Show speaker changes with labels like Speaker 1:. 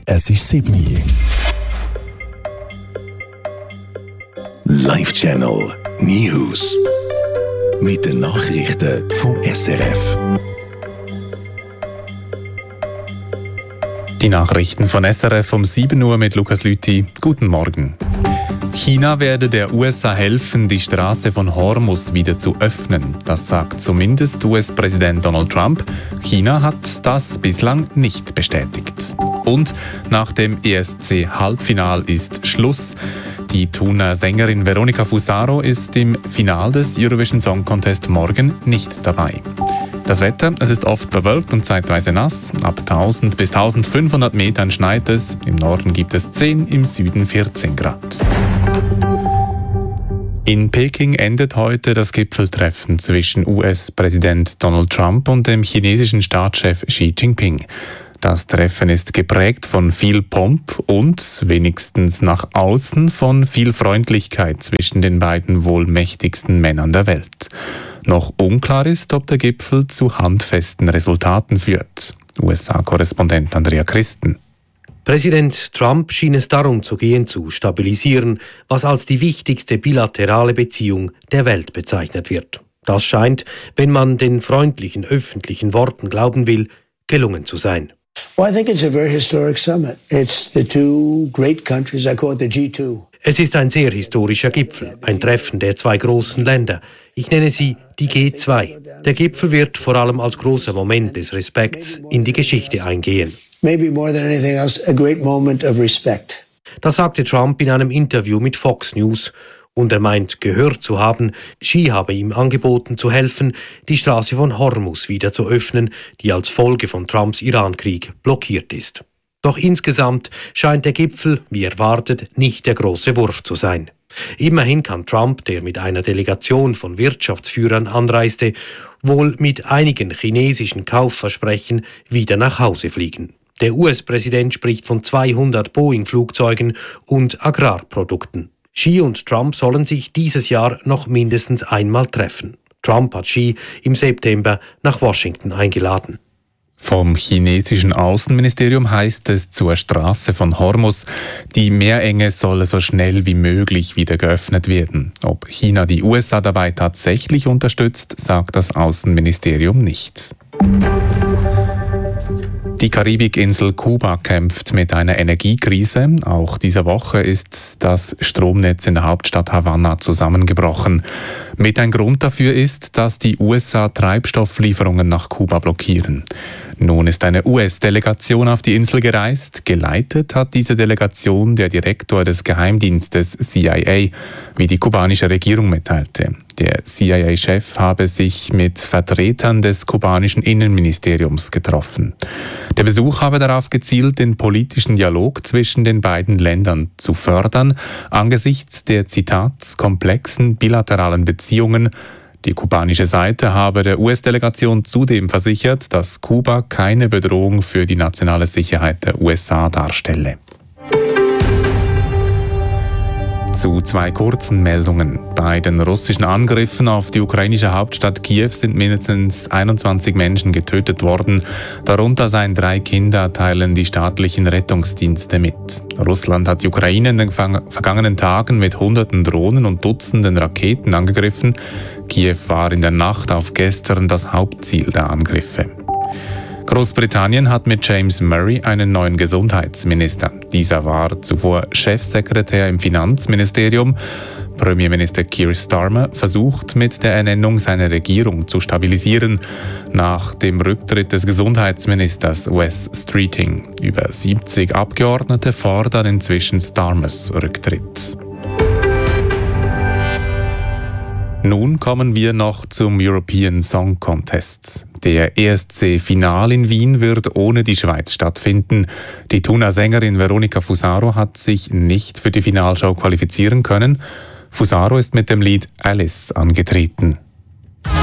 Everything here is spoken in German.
Speaker 1: Es ist 7 Uhr. Live Channel News. Mit den Nachrichten vom SRF.
Speaker 2: Die Nachrichten von SRF um 7 Uhr mit Lukas Lüthi. Guten Morgen. China werde der USA helfen, die Straße von Hormuz wieder zu öffnen. Das sagt zumindest US-Präsident Donald Trump. China hat das bislang nicht bestätigt. Und nach dem ESC-Halbfinal ist Schluss. Die Thuner Sängerin Veronica Fusaro ist im Finale des Eurovision Song Contest morgen nicht dabei. Das Wetter, es ist oft bewölkt und zeitweise nass. Ab 1000 bis 1500 Metern schneit es. Im Norden gibt es 10, im Süden 14 Grad. In Peking endet heute das Gipfeltreffen zwischen US-Präsident Donald Trump und dem chinesischen Staatschef Xi Jinping. Das Treffen ist geprägt von viel Pomp und, wenigstens nach außen, von viel Freundlichkeit zwischen den beiden wohl mächtigsten Männern der Welt. Noch unklar ist, ob der Gipfel zu handfesten Resultaten führt. USA-Korrespondent Andrea Christen.
Speaker 3: Präsident Trump schien es darum zu gehen, zu stabilisieren, was als die wichtigste bilaterale Beziehung der Welt bezeichnet wird. Das scheint, wenn man den freundlichen öffentlichen Worten glauben will, gelungen zu sein.
Speaker 4: Well, I think it's a very historic summit. It's the two great countries, I call it the G2.
Speaker 3: Es ist ein sehr historischer Gipfel, ein Treffen der zwei großen Länder. Ich nenne sie die G2. Der Gipfel wird vor allem als großer Moment des Respekts in die Geschichte eingehen.
Speaker 4: Maybe more than anything else, a great moment of respect.
Speaker 3: Das sagte Trump in einem Interview mit Fox News. Und er meint, gehört zu haben, Xi habe ihm angeboten zu helfen, die Straße von Hormuz wieder zu öffnen, die als Folge von Trumps Irankrieg blockiert ist. Doch insgesamt scheint der Gipfel, wie erwartet, nicht der große Wurf zu sein. Immerhin kann Trump, der mit einer Delegation von Wirtschaftsführern anreiste, wohl mit einigen chinesischen Kaufversprechen wieder nach Hause fliegen. Der US-Präsident spricht von 200 Boeing-Flugzeugen und Agrarprodukten. Xi und Trump sollen sich dieses Jahr noch mindestens einmal treffen. Trump hat Xi im September nach Washington eingeladen.
Speaker 2: Vom chinesischen Außenministerium heißt es zur Straße von Hormuz, die Meerenge solle so schnell wie möglich wieder geöffnet werden. Ob China die USA dabei tatsächlich unterstützt, sagt das Außenministerium nicht. Die Karibikinsel Kuba kämpft mit einer Energiekrise. Auch diese Woche ist das Stromnetz in der Hauptstadt Havanna zusammengebrochen. Mit ein Grund dafür ist, dass die USA Treibstofflieferungen nach Kuba blockieren. Nun ist eine US-Delegation auf die Insel gereist. Geleitet hat diese Delegation der Direktor des Geheimdienstes CIA, wie die kubanische Regierung mitteilte. Der CIA-Chef habe sich mit Vertretern des kubanischen Innenministeriums getroffen. Der Besuch habe darauf gezielt, den politischen Dialog zwischen den beiden Ländern zu fördern, angesichts der, Zitat, komplexen bilateralen Beziehungen. Die kubanische Seite habe der US-Delegation zudem versichert, dass Kuba keine Bedrohung für die nationale Sicherheit der USA darstelle. Zu zwei kurzen Meldungen. Bei den russischen Angriffen auf die ukrainische Hauptstadt Kiew sind mindestens 21 Menschen getötet worden. Darunter seien 3 Kinder, teilen die staatlichen Rettungsdienste mit. Russland hat die Ukraine in den vergangenen Tagen mit Hunderten Drohnen und Dutzenden Raketen angegriffen. Kiew war in der Nacht auf gestern das Hauptziel der Angriffe. Großbritannien hat mit James Murray einen neuen Gesundheitsminister. Dieser war zuvor Chefsekretär im Finanzministerium. Premierminister Keir Starmer versucht mit der Ernennung seine Regierung zu stabilisieren, nach dem Rücktritt des Gesundheitsministers Wes Streeting. Über 70 Abgeordnete fordern inzwischen Starmers Rücktritt. Nun kommen wir noch zum European Song Contest. Der ESC-Final in Wien wird ohne die Schweiz stattfinden. Die Thuner Sängerin Veronica Fusaro hat sich nicht für die Finalshow qualifizieren können. Fusaro ist mit dem Lied Alice angetreten.